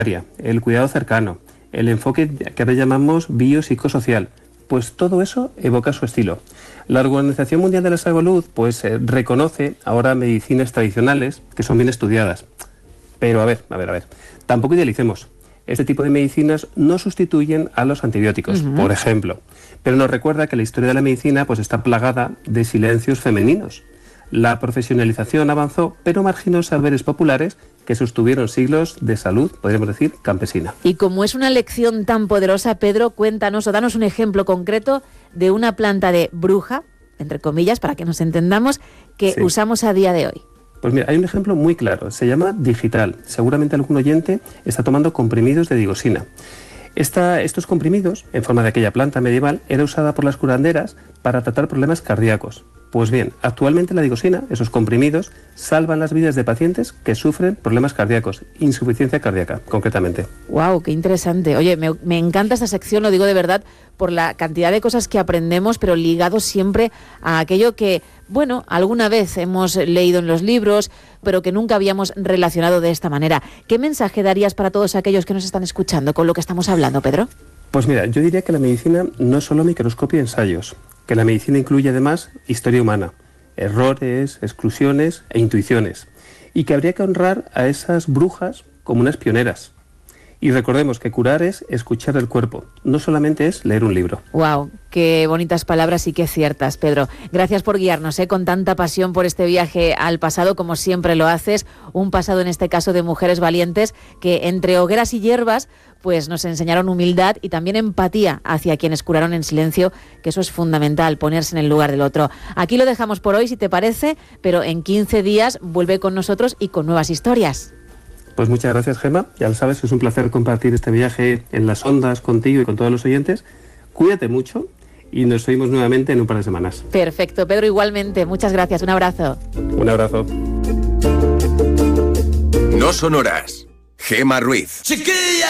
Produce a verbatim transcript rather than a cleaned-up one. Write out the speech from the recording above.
el cuidado cercano, el enfoque que ahora llamamos biopsicosocial, pues todo eso evoca su estilo. La Organización Mundial de la Salud pues eh, reconoce ahora medicinas tradicionales que son bien estudiadas. Pero a ver, a ver, a ver, tampoco idealicemos. Este tipo de medicinas no sustituyen a los antibióticos, uh-huh. por ejemplo. Pero nos recuerda que la historia de la medicina pues está plagada de silencios femeninos. La profesionalización avanzó, pero marginó saberes populares que sostuvieron siglos de salud, podríamos decir, campesina. Y como es una lección tan poderosa, Pedro, cuéntanos o danos un ejemplo concreto de una planta de bruja, entre comillas, para que nos entendamos, que sí. usamos a día de hoy. Pues mira, hay un ejemplo muy claro, se llama Digital. Seguramente algún oyente está tomando comprimidos de digosina. Esta, estos comprimidos, en forma de aquella planta medieval, era usada por las curanderas para tratar problemas cardíacos. Pues bien, actualmente la digosina, esos comprimidos, salvan las vidas de pacientes que sufren problemas cardíacos, insuficiencia cardíaca, concretamente. ¡Wow! ¡Qué interesante! Oye, me, me encanta esta sección, lo digo de verdad, por la cantidad de cosas que aprendemos, pero ligados siempre a aquello que, bueno, alguna vez hemos leído en los libros, pero que nunca habíamos relacionado de esta manera. ¿Qué mensaje darías para todos aquellos que nos están escuchando con lo que estamos hablando, Pedro? Pues mira, yo diría que la medicina no es solo microscopio y ensayos, que la medicina incluye además historia humana, errores, exclusiones e intuiciones, y que habría que honrar a esas brujas como unas pioneras. Y recordemos que curar es escuchar el cuerpo, no solamente es leer un libro. ¡Wow! Qué bonitas palabras y qué ciertas, Pedro. Gracias por guiarnos ¿eh? con tanta pasión por este viaje al pasado, como siempre lo haces. Un pasado, en este caso, de mujeres valientes que, entre hogueras y hierbas, pues nos enseñaron humildad y también empatía hacia quienes curaron en silencio, que eso es fundamental, ponerse en el lugar del otro. Aquí lo dejamos por hoy, si te parece, pero en quince días vuelve con nosotros y con nuevas historias. Pues muchas gracias, Gemma. Ya lo sabes, es un placer compartir este viaje en las ondas contigo y con todos los oyentes. Cuídate mucho y nos oímos nuevamente en un par de semanas. Perfecto, Pedro, igualmente. Muchas gracias. Un abrazo. Un abrazo. No son horas. Gemma Ruiz. Chiquilla.